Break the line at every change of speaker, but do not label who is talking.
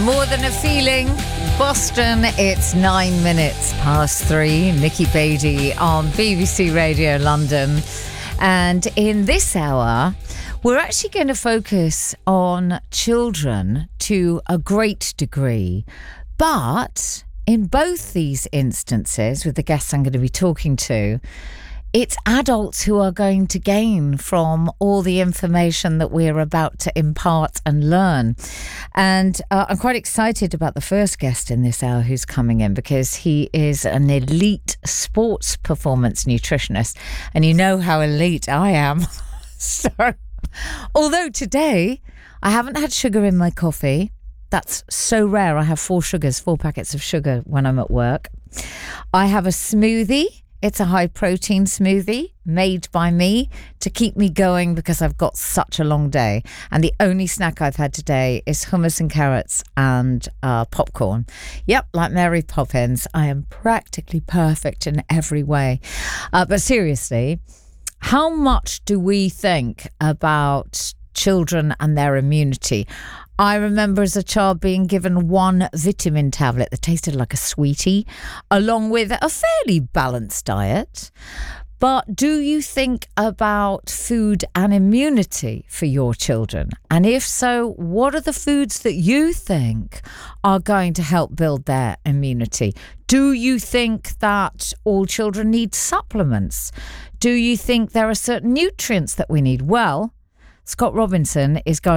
More Than a Feeling, Boston. It's 9 minutes past 3. Nikki Beattie on BBC Radio London. And in this hour, we're actually going to focus on children to a great degree. But in both these instances, with the guests I'm going to be talking to, it's adults who are going to gain from all the information that we're about to impart and learn. And I'm quite excited about the first guest in this hour who's coming in, because he is an elite sports performance nutritionist. And you know how elite I am. So, although today I haven't had sugar in my coffee. That's so rare. I have 4 packets of sugar when I'm at work. I have a smoothie. It's a high-protein smoothie made by me to keep me going because I've got such a long day. And the only snack I've had today is hummus and carrots and popcorn. Yep, like Mary Poppins, I am practically perfect in every way. But seriously, how much do we think about children and their immunity? I remember as a child being given one vitamin tablet that tasted like a sweetie, along with a fairly balanced diet. But do you think about food and immunity for your children? And if so, what are the foods that you think are going to help build their immunity? Do you think that all children need supplements? Do you think there are certain nutrients that we need? Well, Scott Robinson is going